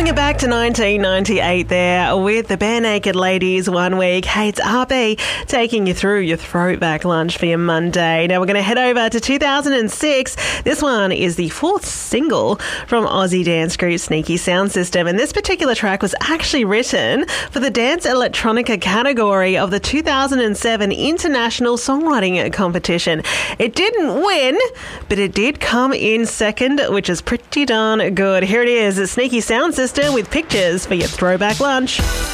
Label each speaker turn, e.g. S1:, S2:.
S1: Bring it back to 1998 there with the Bare Naked Ladies one week. Hey, it's RB taking you through your throwback lunch for your Monday. Now we're going to head over to 2006. This one is the fourth single from Aussie dance group Sneaky Sound System, and this particular track was actually written for the Dance Electronica category of the 2007 International Songwriting Competition. It didn't win, but it did come in second, which is pretty darn good. Here it is, a Sneaky Sound System with Pictures for your throwback lunch.